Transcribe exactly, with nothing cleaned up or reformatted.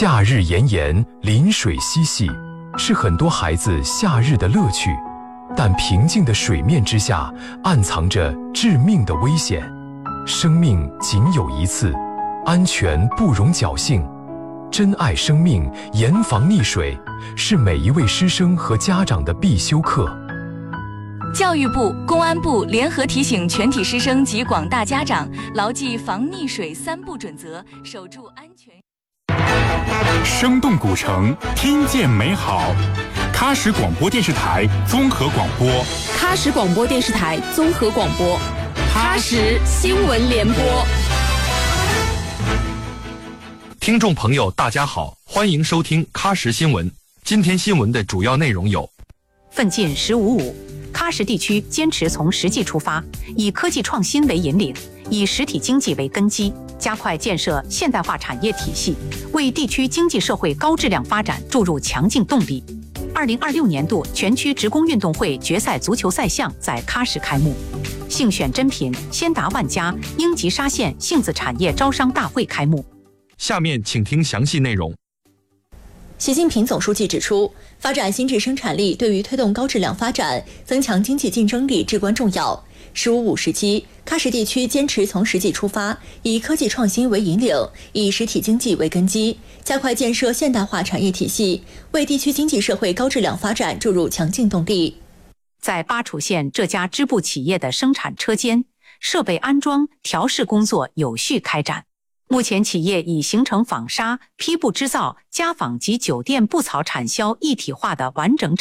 夏日炎炎，临水嬉戏，是很多孩子夏日的乐趣。但平静的水面之下，暗藏着致命的危险。生命仅有一次，安全不容侥幸。珍爱生命，严防溺水，是每一位师生和家长的必修课。 教育部、公安部联合提醒全体师生及广大家长，牢记防溺水三不准则，守住安全。 生动古城，听见美好。喀什广播电视台综合广播， 喀什广播电视台综合广播，喀什新闻联播。 听众朋友，大家好，欢迎收听喀什新闻。今天新闻的主要内容有： 奋进“十五五”，喀什地区坚持从实际出发，以科技创新为引领，以实体经济为根基，加快建设现代化产业体系，为地区经济社会高质量发展注入强劲动力。二零二六年度全区职工运动会决赛足球赛项在喀什开幕，幸选珍品，先达万家英吉沙县杏子产业招商大会开幕。 下面请听详细内容。 习近平总书记指出，发展新质生产力对于推动高质量发展、增强经济竞争力至关重要。十五五时期，喀什地区坚持从实际出发，以科技创新为引领，以实体经济为根基，加快建设现代化产业体系，为地区经济社会高质量发展注入强劲动力。 在巴楚县这家织布企业的生产车间，设备安装、调试工作有序开展。目前企业已形成纺纱、坯布织造、家纺及酒店布草产销一体化的完整